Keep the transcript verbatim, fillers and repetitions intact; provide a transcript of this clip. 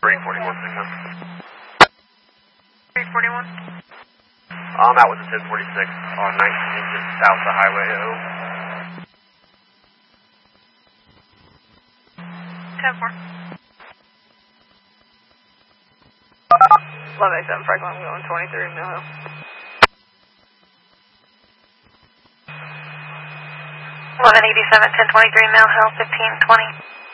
three forty-one, six one. three forty-one. I'm out with the ten forty-six on nineteen, just south of Highway O. ten four. eleven eighty-seven Franklin, I'm going twenty-three Mill Hill. eleven eighty-seven, ten twenty-three Mill Hill, fifteen twenty.